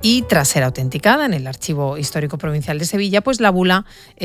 y tras ser autenticada en el Archivo Histórico Provincial de Sevilla, pues la bula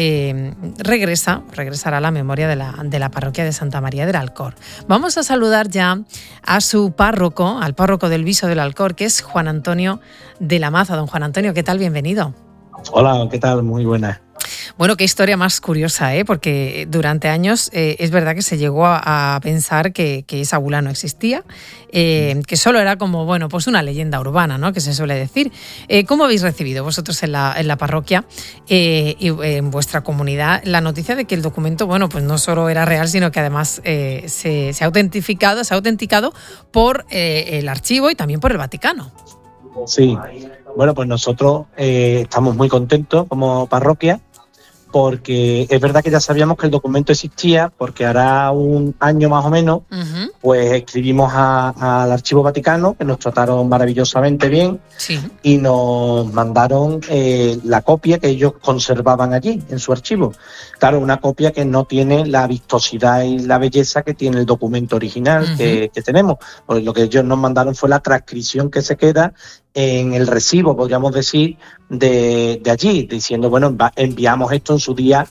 regresará a la memoria de la parroquia de Santa María del Alcor. Vamos a saludar ya a su párroco, al párroco del Viso del Alcor, que es Juan Antonio de la Maza. Don Juan Antonio, ¿qué tal? Bienvenido. Hola, ¿qué tal? Muy buena. Bueno, qué historia más curiosa, porque durante años es verdad que se llegó a pensar que esa bula no existía, que solo era como, bueno, pues una leyenda urbana, ¿no?, que se suele decir. ¿Cómo habéis recibido vosotros en la parroquia y en vuestra comunidad la noticia de que el documento, bueno, pues no solo era real, sino que además se ha autenticado por el archivo y también por el Vaticano? Sí, bueno, pues nosotros estamos muy contentos como parroquia, porque es verdad que ya sabíamos que el documento existía, porque hará un año más o menos, pues escribimos al Archivo Vaticano, que nos trataron maravillosamente bien, sí, y nos mandaron la copia que ellos conservaban allí, en su archivo. Claro, una copia que no tiene la vistosidad y la belleza que tiene el documento original que tenemos. Pues lo que ellos nos mandaron fue la transcripción que se queda en el recibo, podríamos decir, de allí, diciendo, bueno, enviamos esto en su día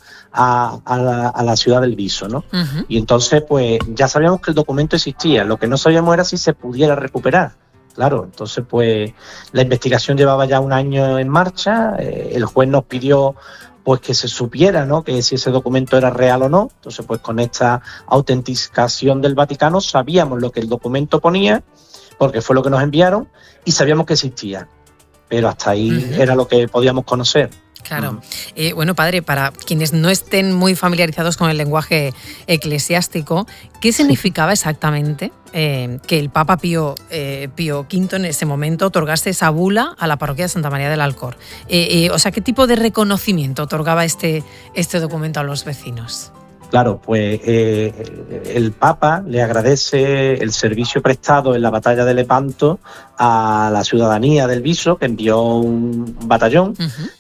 a la ciudad del Viso, ¿no? Y entonces, pues, ya sabíamos que el documento existía, lo que no sabíamos era si se pudiera recuperar. Claro, entonces, pues, la investigación llevaba ya un año en marcha, el juez nos pidió, pues, que se supiera, ¿no?, que si ese documento era real o no. Entonces, pues, con esta autenticación del Vaticano sabíamos lo que el documento ponía, porque fue lo que nos enviaron, y sabíamos que existía, pero hasta ahí era lo que podíamos conocer. Claro. Bueno, padre, para quienes no estén muy familiarizados con el lenguaje eclesiástico, ¿qué significaba exactamente que el Papa Pío V en ese momento otorgase esa bula a la parroquia de Santa María del Alcor? O sea, ¿qué tipo de reconocimiento otorgaba este documento a los vecinos? Claro, pues el Papa le agradece el servicio prestado en la batalla de Lepanto a la ciudadanía del Viso, que envió un batallón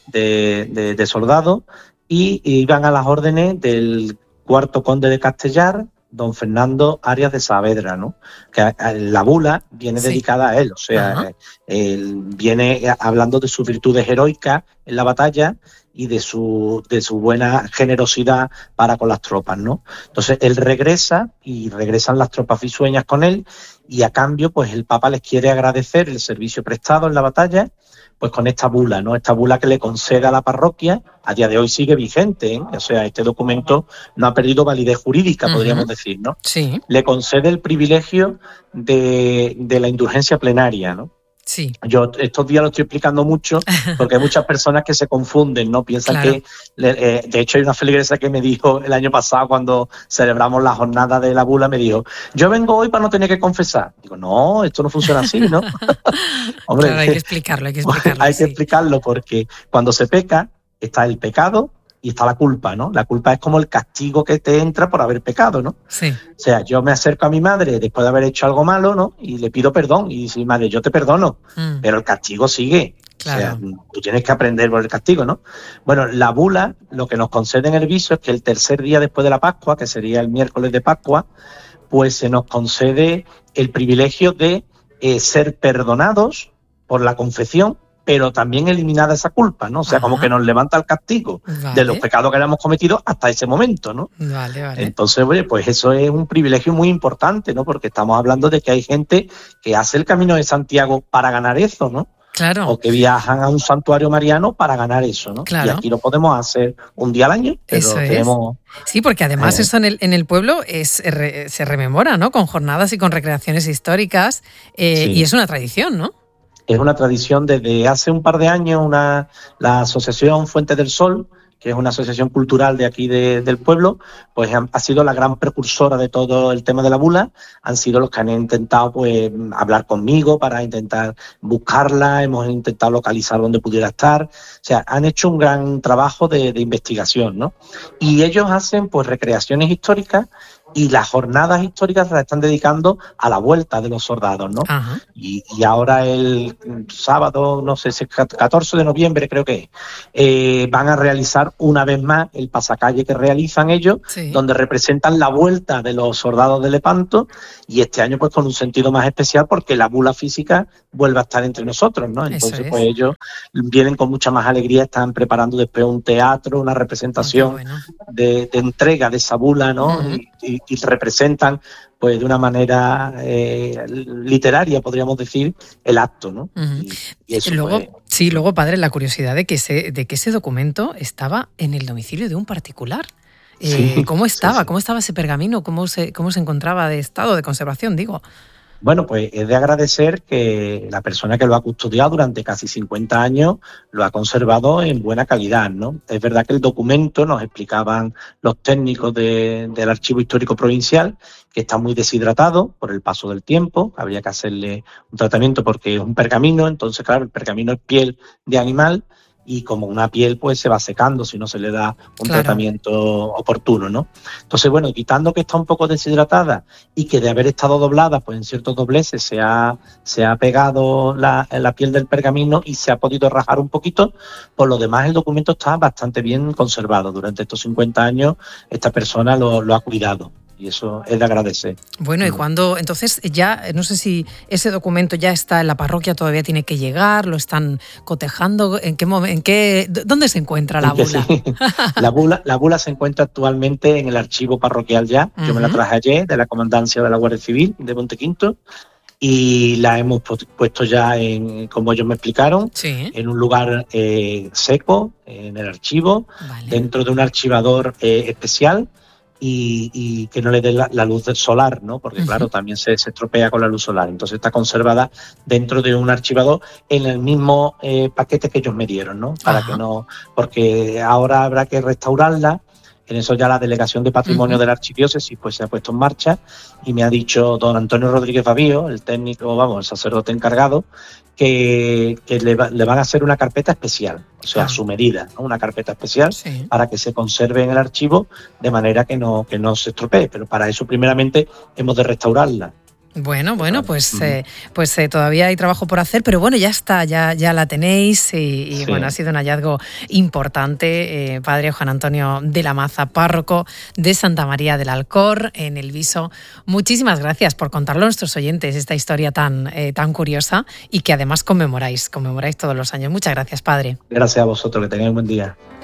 de soldados, y iban a las órdenes del cuarto conde de Castellar, don Fernando Arias de Saavedra, ¿no? Que la bula viene dedicada a él, o sea, él viene hablando de sus virtudes heroicas en la batalla y de su buena generosidad para con las tropas, ¿no? Entonces él regresa y regresan las tropas visueñas con él, y a cambio, pues el Papa les quiere agradecer el servicio prestado en la batalla, pues con esta bula, ¿no? Esta bula que le concede a la parroquia, a día de hoy sigue vigente, ¿eh? O sea, este documento no ha perdido validez jurídica, podríamos decir, ¿no? Sí. Le concede el privilegio de la indulgencia plenaria, ¿no? Sí. Yo estos días lo estoy explicando mucho porque hay muchas personas que se confunden, ¿no? Piensan que... de hecho, hay una feligresa que me dijo el año pasado, cuando celebramos la jornada de la bula, me dijo, yo vengo hoy para no tener que confesar. Digo, no, esto no funciona así, ¿no? Hombre, claro, hay que explicarlo. Hay que explicarlo, porque cuando se peca está el pecado y está la culpa, ¿no? La culpa es como el castigo que te entra por haber pecado, ¿no? Sí. O sea, yo me acerco a mi madre después de haber hecho algo malo, ¿no? Y le pido perdón. Y dice, madre, yo te perdono, pero el castigo sigue. Claro. O sea, tú tienes que aprender por el castigo, ¿no? Bueno, la bula, lo que nos concede en el Viso es que el tercer día después de la Pascua, que sería el miércoles de Pascua, pues se nos concede el privilegio de ser perdonados por la confesión, pero también eliminada esa culpa, ¿no? O sea, como que nos levanta el castigo de los pecados que hayamos cometido hasta ese momento, ¿no? Vale. Entonces, oye, pues eso es un privilegio muy importante, ¿no? Porque estamos hablando de que hay gente que hace el Camino de Santiago para ganar eso, ¿no? Claro. O que viajan a un santuario mariano para ganar eso, ¿no? Claro. Y aquí lo podemos hacer un día al año, pero eso tenemos... Sí, porque además eso en el pueblo se rememora, ¿no? Con jornadas y con recreaciones históricas, y es una tradición, ¿no? Es una tradición desde hace un par de años, la Asociación Fuentes del Sol, que es una asociación cultural de aquí del pueblo, pues ha sido la gran precursora de todo el tema de la bula. Han sido los que han intentado, pues, hablar conmigo para intentar buscarla, hemos intentado localizar dónde pudiera estar. O sea, han hecho un gran trabajo de investigación, ¿no? Y ellos hacen, pues, recreaciones históricas y las jornadas históricas se las están dedicando a la vuelta de los soldados, ¿no? Y ahora el sábado, no sé si es 14 de noviembre creo que es, van a realizar una vez más el pasacalle que realizan ellos, donde representan la vuelta de los soldados de Lepanto, y este año pues con un sentido más especial porque la bula física vuelve a estar entre nosotros, ¿no? Entonces pues ellos vienen con mucha más alegría, están preparando después un teatro, una representación de entrega de esa bula, ¿no? Y representan pues de una manera literaria, podríamos decir, el acto, ¿no? Y eso, luego, pues, luego, padre, la curiosidad de que ese documento estaba en el domicilio de un particular. ¿Cómo estaba? ¿Cómo estaba ese pergamino? ¿Cómo se encontraba de estado de conservación, digo? Bueno, pues es de agradecer que la persona que lo ha custodiado durante casi 50 años lo ha conservado en buena calidad, ¿no? Es verdad que el documento, nos explicaban los técnicos del Archivo Histórico Provincial, que está muy deshidratado por el paso del tiempo, habría que hacerle un tratamiento porque es un pergamino, entonces claro, el pergamino es piel de animal, y como una piel pues se va secando si no se le da un tratamiento oportuno, ¿no? Entonces, bueno, quitando que está un poco deshidratada y que de haber estado doblada, pues en ciertos dobleces se ha pegado la piel del pergamino y se ha podido rajar un poquito, por lo demás el documento está bastante bien conservado. Durante estos 50 años esta persona lo ha cuidado. Y eso es de agradecer. Bueno, y cuando, entonces ya, no sé si ese documento ya está en la parroquia, todavía tiene que llegar, lo están cotejando, ¿dónde se encuentra la bula? Sí. La bula se encuentra actualmente en el archivo parroquial ya. Yo me la traje ayer de la Comandancia de la Guardia Civil de Montequinto y la hemos puesto ya en, como ellos me explicaron, en un lugar seco, en el archivo, dentro de un archivador especial. Y que no le dé la luz solar, ¿no? Porque claro, también se estropea con la luz solar. Entonces está conservada dentro de un archivador en el mismo paquete que ellos me dieron, ¿no? Para que no, porque ahora habrá que restaurarla. En eso ya la Delegación de Patrimonio de la Archidiócesis pues se ha puesto en marcha y me ha dicho don Antonio Rodríguez Babío, el técnico, el sacerdote encargado, que le van a hacer una carpeta especial, o sea, a su medida, ¿no? Una carpeta especial para que se conserve en el archivo de manera que no se estropee, pero para eso primeramente hemos de restaurarla. Bueno, pues todavía hay trabajo por hacer, pero bueno, ya está, ya la tenéis y bueno, ha sido un hallazgo importante. Padre Juan Antonio de la Maza, párroco de Santa María del Alcor, en El Viso. Muchísimas gracias por contarlo a nuestros oyentes, esta historia tan curiosa y que además conmemoráis todos los años. Muchas gracias, padre. Gracias a vosotros, que tengáis un buen día.